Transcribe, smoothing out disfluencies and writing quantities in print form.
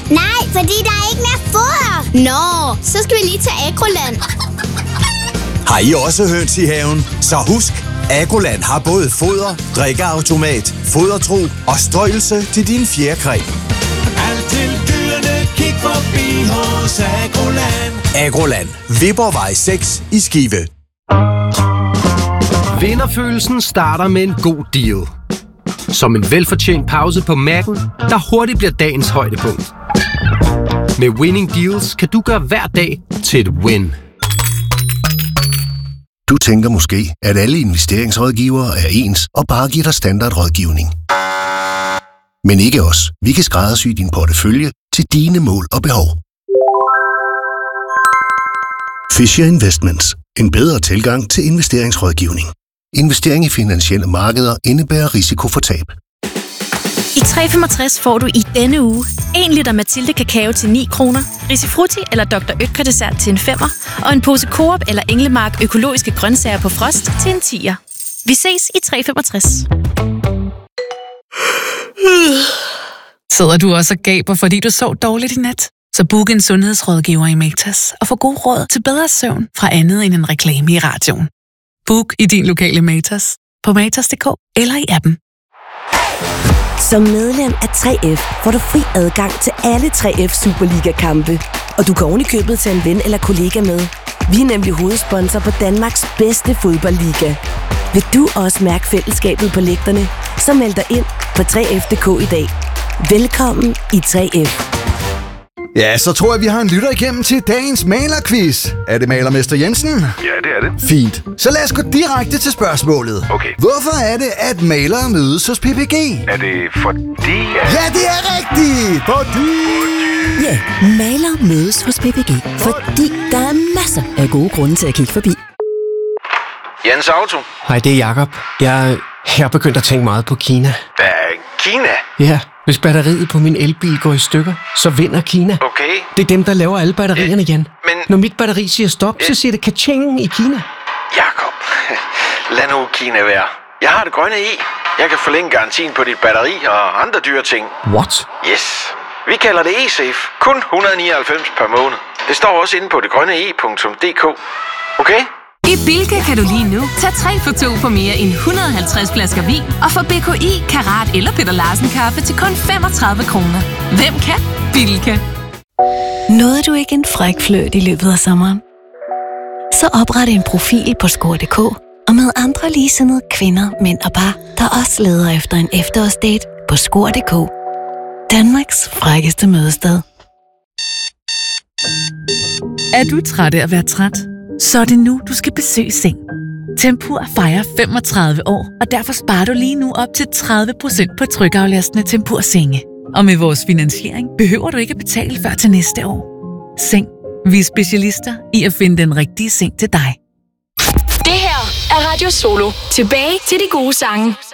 Nej, fordi der er ikke mere foder. Nå, så skal vi lige til Agroland. Har I også høns i haven? Så husk, Agroland har både foder, drikkeautomat, fodertro og strøelse til din fjerkræ. Alt til dyrene, kig forbi hos Agroland. Agroland, Viborgvej 6 i Skive. Vinderfølelsen starter med en god deal. Som en velfortjent pause på Mac'en, der hurtigt bliver dagens højdepunkt. Med Winning Deals kan du gøre hver dag til et win. Du tænker måske, at alle investeringsrådgivere er ens og bare giver dig standardrådgivning. Men ikke os. Vi kan skræddersy din portefølje til dine mål og behov. Fisher Investments. En bedre tilgang til investeringsrådgivning. Investering i finansielle markeder indebærer risiko for tab. I 365 får du i denne uge 1 liter Mathilde Kakao til 9 kroner, Risifrutti eller Dr. Oetker dessert til en 5'er, og en pose Coop eller Englemark økologiske grøntsager på frost til en 10'er. Vi ses i 365. Sidder du også og gaber, fordi du sov dårligt i nat? Så book en sundhedsrådgiver i Matas og få god råd til bedre søvn fra andet end en reklame i radioen. Book i din lokale Matas på matas.dk eller i appen. Som medlem af 3F får du fri adgang til alle 3F Superliga-kampe. Og du kan ovenikøbet tage en ven eller kollega med. Vi er nemlig hovedsponsor på Danmarks bedste fodboldliga. Vil du også mærke fællesskabet på lægterne? Så meld dig ind på 3F.dk i dag. Velkommen i 3F. Ja, så tror jeg, vi har en lytter igennem til dagens malerquiz. Er det malermester Jensen? Ja, det er det. Fint. Så lad os gå direkte til spørgsmålet. Okay. Hvorfor er det, at malere mødes hos PPG? Er det fordi... Ja, det er rigtigt! Fordi... Ja, malere mødes hos PPG, fordi der er masser af gode grunde til at kigge forbi. Jens Auto. Hej, det er Jakob. Jeg er begyndt at tænke meget på Kina. Kina? Ja, hvis batteriet på min elbil går i stykker, så vinder Kina. Okay. Det er dem, der laver alle batterierne, Jan. Men... Når mit batteri siger stop, så siger det ka-ching i Kina. Jakob, lad nu Kina være. Jeg har det grønne i. Jeg kan forlænge garantien på dit batteri og andre dyre ting. What? Yes. Vi kalder det eSafe. Kun 199 per måned. Det står også inde på detgrønnee.dk. Okay? I Bilka kan du lige nu tage 3 for 2 på mere end 150 flasker vin og få BKI, Karat eller Peter Larsen kaffe til kun 35 kroner. Hvem kan? Bilka. Nåede du ikke en fræk fløjt i løbet af sommeren? Så opret en profil på score.dk og med andre ligesindede kvinder, mænd og par, der også leder efter en efterårsdate på score.dk. Danmarks frækkeste mødested. Er du træt af at være træt? Så er det nu, du skal besøge Seng. Tempur fejrer 35 år, og derfor sparer du lige nu op til 30% på trykaflastende Tempur-senge. Og med vores finansiering behøver du ikke at betale før til næste år. Seng. Vi er specialister i at finde den rigtige seng til dig. Det her er Radio Solo. Tilbage til de gode sange.